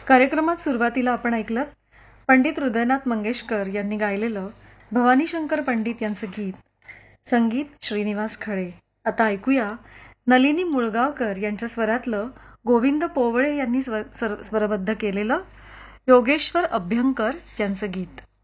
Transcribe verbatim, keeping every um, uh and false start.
कार्यक्रमात सुरुवातीला आपण ऐकलं पंडित हृदयनाथ मंगेशकर यांनी गायलेलं भवानी शंकर पंडित यांचं गीत, संगीत श्रीनिवास खळे. आता ऐकूया नलिनी मुळगावकर यांच्या स्वरातलं गोविंद पोवळे यांनी स्वर स्वर- स्वरबद्ध केलेलं योगेश्वर अभ्यंकर यांचं गीत.